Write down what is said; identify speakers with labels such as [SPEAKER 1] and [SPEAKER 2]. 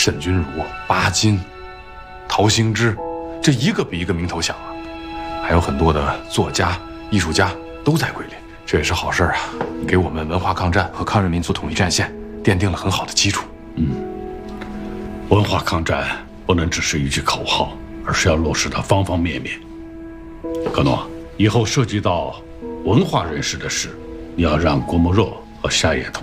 [SPEAKER 1] 沈钧儒、巴金、陶行知，这一个比一个名头响啊。还有很多的作家、艺术家都在桂林，这也是好事啊，给我们文化抗战和抗日民族统一战线奠定了很好的基础。
[SPEAKER 2] 文化抗战不能只是一句口号，而是要落实到方方面面。可诺，以后涉及到文化人士的事，你要让郭沫若和夏野同